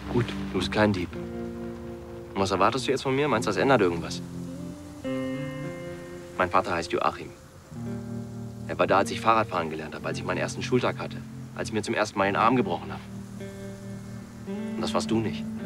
Gut, du bist kein Dieb. Und was erwartest du jetzt von mir? Meinst du, das ändert irgendwas? Mein Vater heißt Joachim. Er war da, als ich Fahrradfahren gelernt habe, als ich meinen ersten Schultag hatte. Als ich mir zum ersten Mal den Arm gebrochen habe. Und das warst du nicht.